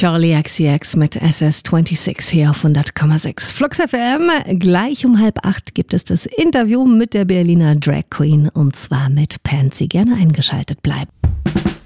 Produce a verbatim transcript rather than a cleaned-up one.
Charlie X C X mit S S sechsundzwanzig hier auf hundert Komma sechs. Flux F M, gleich um halb acht gibt es das Interview mit der Berliner Drag Queen und zwar mit Pansy. Gerne eingeschaltet bleiben.